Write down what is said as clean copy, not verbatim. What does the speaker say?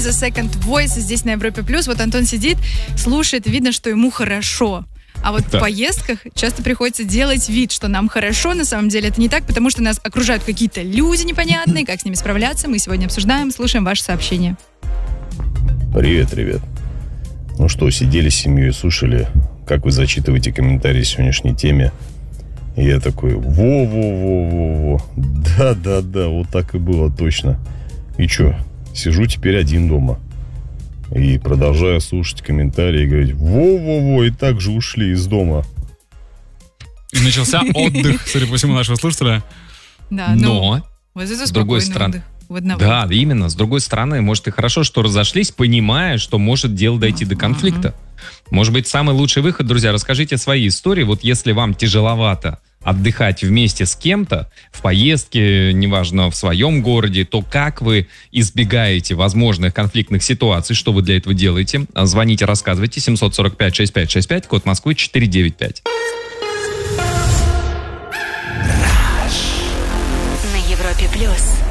The Second Voice здесь на Европе+. Вот Антон сидит, слушает, видно, что ему хорошо. А вот в поездках часто приходится делать вид, что нам хорошо. На самом деле это не так, потому что нас окружают какие-то люди непонятные. Как с ними справляться, мы сегодня обсуждаем. Слушаем ваши сообщения. Привет, ребят. Ну что, сидели с семьей, слушали, как вы зачитываете комментарии к сегодняшней теме. И я такой, во-во-во-во-во. Да-да-да, вот так и было точно. И что, сижу теперь один дома. И продолжаю слушать комментарии и говорить, во-во-во, и так же ушли из дома. И начался отдых, судя по всему, нашего слушателя. Да, но вот это с другой стороны... Да, именно. С другой стороны, может, и хорошо, что разошлись, понимая, что может дело дойти до конфликта. Может быть, самый лучший выход, друзья, расскажите свои истории. Вот если вам тяжеловато отдыхать вместе с кем-то в поездке, неважно, в своем городе, то как вы избегаете возможных конфликтных ситуаций, что вы для этого делаете? Звоните, рассказывайте. 745-6565, код Москвы 495. На Европе+.